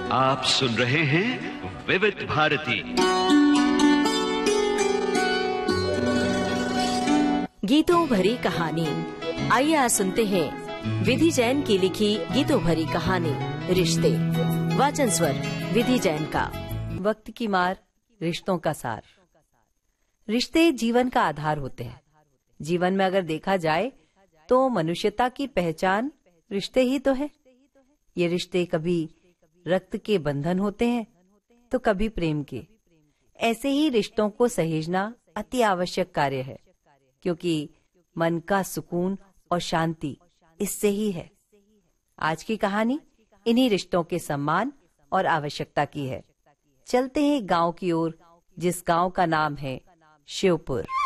आप सुन रहे हैं विविध भारती। गीतों भरी कहानी। आइए आज सुनते हैं विधि जैन की लिखी गीतों भरी कहानी रिश्ते। वाचन स्वर विधि जैन का। वक्त की मार, रिश्तों का सार। रिश्ते जीवन का आधार होते हैं। जीवन में अगर देखा जाए तो मनुष्यता की पहचान रिश्ते ही तो है। ये रिश्ते कभी रक्त के बंधन होते हैं तो कभी प्रेम के। ऐसे ही रिश्तों को सहेजना अति आवश्यक कार्य है, क्योंकि मन का सुकून और शांति इससे ही है। आज की कहानी इन्हीं रिश्तों के सम्मान और आवश्यकता की है। चलते हैं गांव की ओर, जिस गांव का नाम है शिवपुर।